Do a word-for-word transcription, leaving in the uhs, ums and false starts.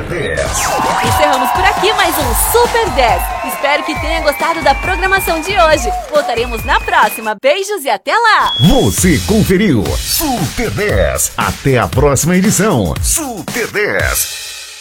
dez. Encerramos por aqui mais um Super dez. Espero que tenha gostado da programação de hoje. Voltaremos na próxima. Beijos e até lá! Você conferiu Super dez. Até a próxima edição. Super dez.